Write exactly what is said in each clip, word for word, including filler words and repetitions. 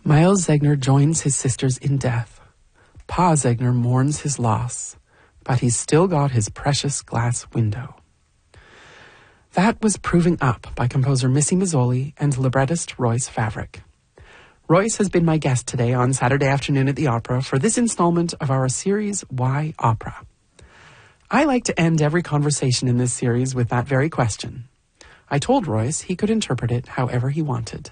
Miles Zegner joins his sisters in death. Pa Zegner mourns his loss, but he's still got his precious glass window. That was Proving Up by composer Missy Mazzoli and librettist Royce Favric. Royce has been my guest today on Saturday Afternoon at the Opera for this installment of our series, Why Opera? I like to end every conversation in this series with that very question. I told Royce he could interpret it however he wanted.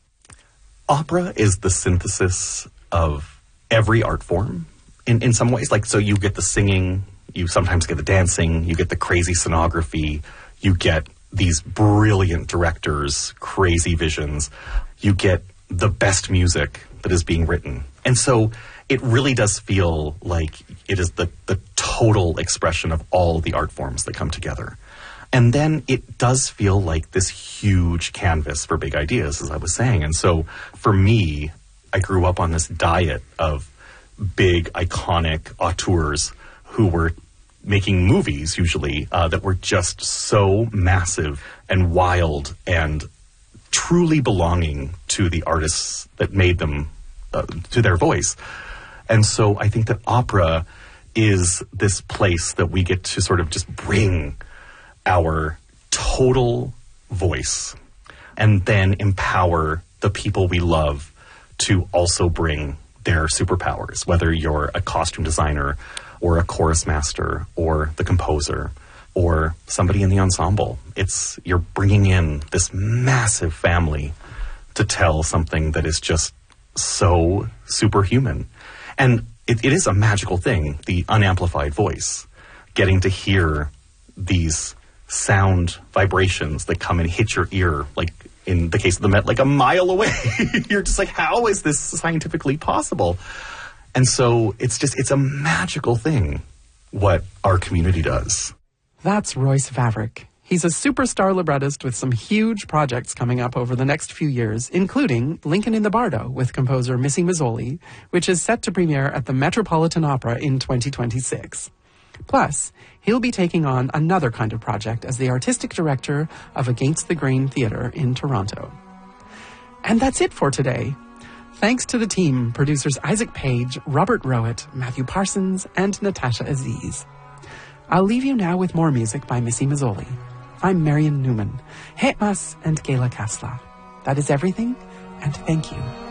Opera is the synthesis of every art form in, in some ways. Like, so you get the singing, you sometimes get the dancing, you get the crazy scenography, you get these brilliant directors, crazy visions, you get the best music that is being written. And so it really does feel like it is the, the total expression of all the art forms that come together. And then it does feel like this huge canvas for big ideas, as I was saying. And so for me, I grew up on this diet of big, iconic auteurs who were making movies, usually, uh, that were just so massive and wild and truly belonging to the artists that made them, uh, to their voice. And so I think that opera is this place that we get to sort of just bring our total voice and then empower the people we love to also bring their superpowers, whether you're a costume designer or a chorus master or the composer or somebody in the ensemble. It's, you're bringing in this massive family to tell something that is just so superhuman. And it, it is a magical thing, the unamplified voice, getting to hear these sound vibrations that come and hit your ear, like in the case of the Met, like a mile away. You're just like, how is this scientifically possible? And so it's just, it's a magical thing what our community does. That's Royce Favric. He's a superstar librettist with some huge projects coming up over the next few years, including Lincoln in the Bardo with composer Missy Mazzoli, which is set to premiere at the Metropolitan Opera in twenty twenty-six. Plus, he'll be taking on another kind of project as the artistic director of Against the Grain Theatre in Toronto. And that's it for today. Thanks to the team, producers Isaac Page, Robert Rowett, Matthew Parsons, and Natasha Aziz. I'll leave you now with more music by Missy Mazzoli. I'm Marion Newman. Het mas and Gela Kasla. That is everything, and thank you.